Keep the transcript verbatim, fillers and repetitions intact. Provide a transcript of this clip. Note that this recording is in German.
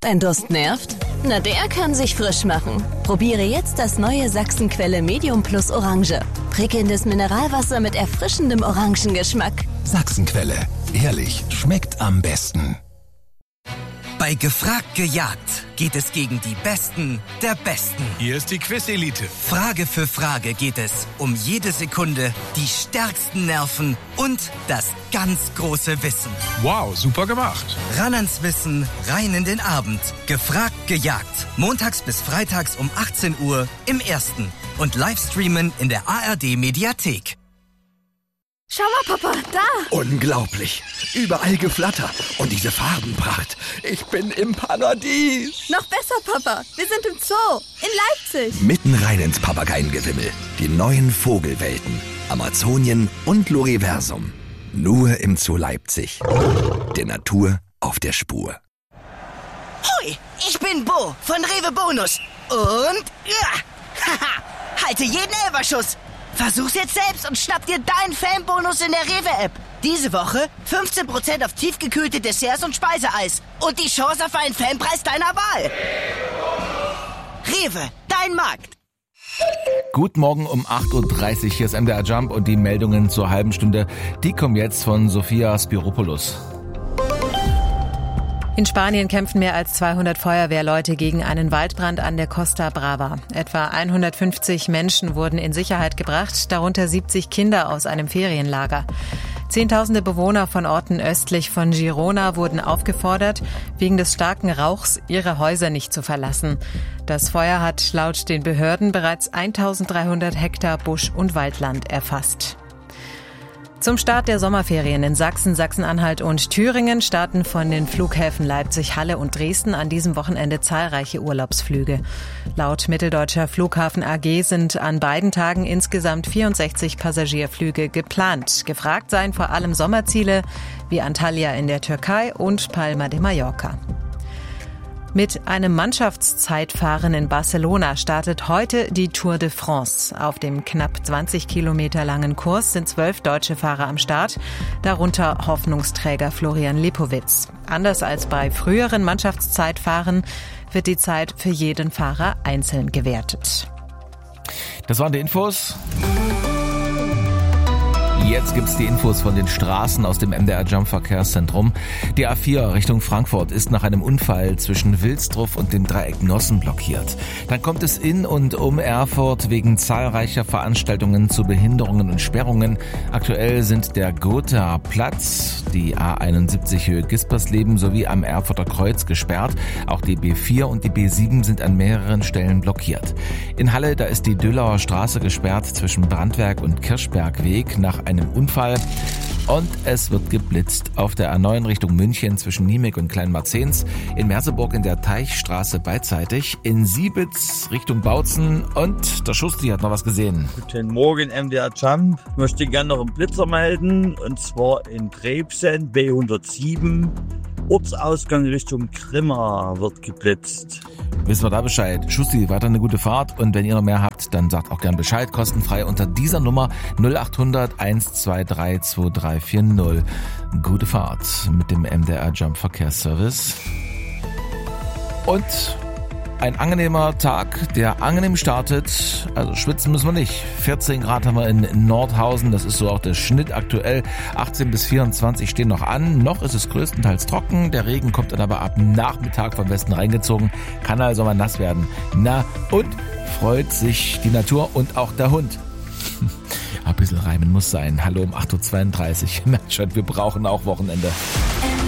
Dein Durst nervt? Na, der kann sich frisch machen. Probiere jetzt das neue Sachsenquelle Medium Plus Orange. Prickelndes Mineralwasser mit erfrischendem Orangengeschmack. Sachsenquelle. Ehrlich, schmeckt am besten. Bei Gefragt gejagt geht es gegen die Besten der Besten. Hier ist die Quiz-Elite. Frage für Frage geht es um jede Sekunde, die stärksten Nerven und das ganz große Wissen. Wow, super gemacht. Ran ans Wissen, rein in den Abend. Gefragt gejagt. Montags bis freitags um achtzehn Uhr im Ersten. Und Livestreamen in der A R D-Mediathek. Schau mal, Papa, da! Unglaublich. Überall Geflatter. Und diese Farbenpracht. Ich bin im Paradies. Noch besser, Papa. Wir sind im Zoo. In Leipzig. Mitten rein ins Papageiengewimmel. Die neuen Vogelwelten. Amazonien und Loriversum. Nur im Zoo Leipzig. Der Natur auf der Spur. Hui, ich bin Bo von Rewe Bonus. Und... Ja, haha, halte jeden Elferschuss. Versuch's jetzt selbst und schnapp dir deinen Fanbonus in der Rewe-App. Diese Woche fünfzehn Prozent auf tiefgekühlte Desserts und Speiseeis. Und die Chance auf einen Fanpreis deiner Wahl. Rewe, dein Markt. Guten Morgen um acht Uhr dreißig. Hier ist M D R Jump und die Meldungen zur halben Stunde, die kommen jetzt von Sophia Spiropoulos. In Spanien kämpfen mehr als zweihundert Feuerwehrleute gegen einen Waldbrand an der Costa Brava. Etwa hundertfünfzig Menschen wurden in Sicherheit gebracht, darunter siebzig Kinder aus einem Ferienlager. Zehntausende Bewohner von Orten östlich von Girona wurden aufgefordert, wegen des starken Rauchs ihre Häuser nicht zu verlassen. Das Feuer hat laut den Behörden bereits eintausenddreihundert Hektar Busch- und Waldland erfasst. Zum Start der Sommerferien in Sachsen, Sachsen-Anhalt und Thüringen starten von den Flughäfen Leipzig, Halle und Dresden an diesem Wochenende zahlreiche Urlaubsflüge. Laut Mitteldeutscher Flughafen A G sind an beiden Tagen insgesamt vierundsechzig Passagierflüge geplant. Gefragt seien vor allem Sommerziele wie Antalya in der Türkei und Palma de Mallorca. Mit einem Mannschaftszeitfahren in Barcelona startet heute die Tour de France. Auf dem knapp zwanzig Kilometer langen Kurs sind zwölf deutsche Fahrer am Start, darunter Hoffnungsträger Florian Lipowitz. Anders als bei früheren Mannschaftszeitfahren wird die Zeit für jeden Fahrer einzeln gewertet. Das waren die Infos. Jetzt gibt's die Infos von den Straßen aus dem M D R Jump Verkehrszentrum. Die A vier Richtung Frankfurt ist nach einem Unfall zwischen Wilsdruff und dem Dreieck Nossen blockiert. Dann kommt es in und um Erfurt wegen zahlreicher Veranstaltungen zu Behinderungen und Sperrungen. Aktuell sind der Gothaer Platz, die A einundsiebzig Höhe Gispersleben sowie am Erfurter Kreuz gesperrt. Auch die B vier und die B sieben sind an mehreren Stellen blockiert. In Halle, da ist die Dölauer Straße gesperrt zwischen Brandwerk und Kirchbergweg nach einem Unfall. Und es wird geblitzt auf der A neun Richtung München zwischen Niemek und Kleinmarzens, in Merseburg in der Teichstraße beidseitig, in Siebitz Richtung Bautzen und der Schusti hat noch was gesehen. Guten Morgen, M D R Jump. Ich möchte gerne noch einen Blitzer melden, und zwar in Trebsen, B hundertsieben, Ortsausgang Richtung Grimma wird geblitzt. Wissen wir da Bescheid. Schusti, weiter eine gute Fahrt, und wenn ihr noch mehr habt, dann sagt auch gern Bescheid, kostenfrei unter dieser Nummer null acht hundert eins zwei drei zwei drei vier null. Gute Fahrt mit dem M D R Jump Verkehrsservice. Und ein angenehmer Tag, der angenehm startet. Also schwitzen müssen wir nicht. vierzehn Grad haben wir in Nordhausen, das ist so auch der Schnitt aktuell. achtzehn bis vierundzwanzig stehen noch an. Noch ist es größtenteils trocken. Der Regen kommt dann aber ab Nachmittag vom Westen reingezogen. Kann also mal nass werden. Na, und freut sich die Natur und auch der Hund. Ein bisschen reimen muss sein. Hallo um acht Uhr zweiunddreißig. Merkt schon, wir brauchen auch Wochenende.